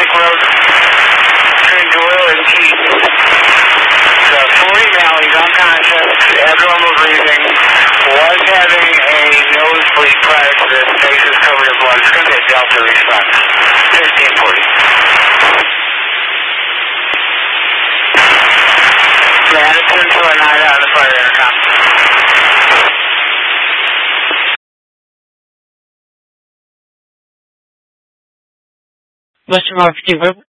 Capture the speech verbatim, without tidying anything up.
Lake Road between Doyle and Keith. The forty Valley's unconscious, abnormal breathing, was having a nosebleed prior to this, face is covered in blood. It's going to be a Delta response. fifteen forty. Madison to a nine out of the fire intercom. Western Mark fifteen,